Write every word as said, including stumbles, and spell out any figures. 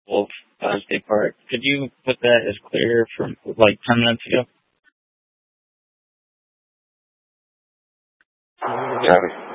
Wolf uh, State Park. Could you put that as clear from like ten minutes ago? Copy.